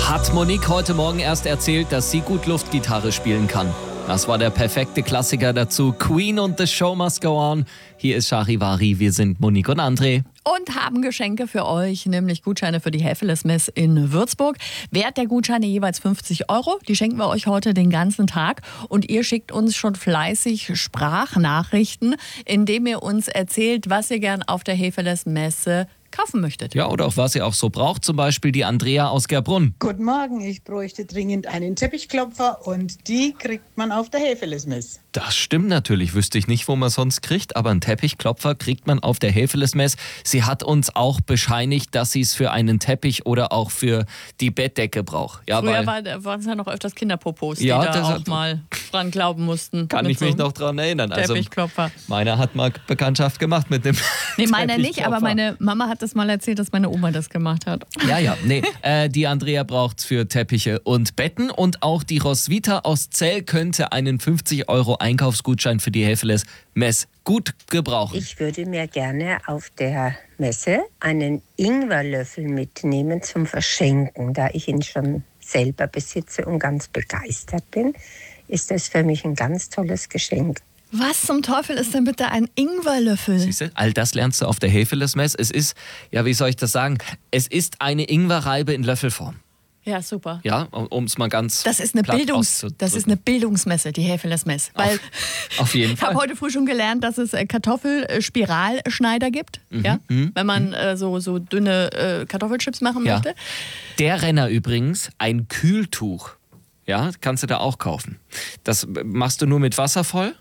Hat Monique heute Morgen erst erzählt, dass sie gut Luftgitarre spielen kann. Das war der perfekte Klassiker dazu. Queen und The Show Must Go On. Hier ist Charivari, wir sind Monique und André. Und haben Geschenke für euch, nämlich Gutscheine für die Hefeles-Mess in Würzburg. Wert der Gutscheine jeweils 50 €. Die schenken wir euch heute den ganzen Tag. Und ihr schickt uns schon fleißig Sprachnachrichten, indem ihr uns erzählt, was ihr gern auf der Hefeles-Messe kaufen möchtet. Ja, oder auch was ihr auch so braucht. Zum Beispiel die Andrea aus Gerbrunn. Guten Morgen, ich bräuchte dringend einen Teppichklopfer und die kriegt man auf der Hefeles-Mess. Das stimmt natürlich, wüsste ich nicht, wo man sonst kriegt, aber einen Teppichklopfer kriegt man auf der Hefeles-Mess. Sie hat uns auch bescheinigt, dass sie es für einen Teppich oder auch für die Bettdecke braucht. Ja, Früher waren es ja noch öfters Kinderpopos, die Ja, da das auch hat- mal dran glauben mussten. Kann mit ich mich so noch dran erinnern. Teppichklopfer. Meiner hat mal Bekanntschaft gemacht mit dem Nee, meiner nicht, Teppichklopfer. aber meine Mama hat das mal erzählt, dass meine Oma das gemacht hat. Ja, nee. Die Andrea braucht's für Teppiche und Betten und auch die Roswitha aus Zell könnte einen 50 € Einkaufsgutschein für die Hefeles-Mess gut gebrauchen. Ich würde mir gerne auf der Messe einen Ingwerlöffel mitnehmen zum Verschenken. Da ich ihn schon selber besitze und ganz begeistert bin, ist das für mich ein ganz tolles Geschenk. Was zum Teufel ist denn bitte ein Ingwerlöffel? Siehste, all das lernst du auf der Hefeles-Mess. Es ist, ja, wie soll ich das sagen? Es ist eine Ingwerreibe in Löffelform. Ja, super. Ja, um es mal ganz Das ist eine platt auszudrücken. Das ist eine Bildungsmesse, die Hefeles-Mess. Weil Auf jeden ich habe Fall. heute früh schon gelernt, dass es Kartoffelspiralschneider gibt. Ja? Wenn man so dünne Kartoffelchips machen Ja. möchte. Der Renner übrigens, ein Kühltuch. Ja, kannst du da auch kaufen. Das machst du nur mit Wasser voll.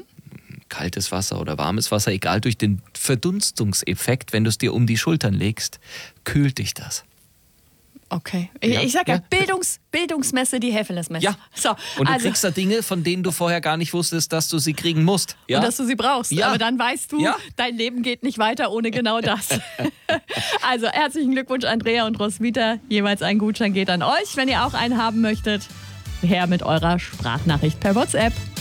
Kaltes Wasser oder warmes Wasser, egal, durch den Verdunstungseffekt, wenn du es dir um die Schultern legst, kühlt dich das. Okay. Ja, Ich sage ja, ja. Bildungsmesse, die Hefeles-Messe. Ja. So, Und du also, kriegst da Dinge, von denen du vorher gar nicht wusstest, dass du sie kriegen musst. Ja? und dass du sie brauchst. Ja. Aber dann weißt du, Ja. dein Leben geht nicht weiter ohne genau das. Also herzlichen Glückwunsch, Andrea und Roswitha. Jeweils ein Gutschein geht an euch. Wenn ihr auch einen haben möchtet, her mit eurer Sprachnachricht per WhatsApp.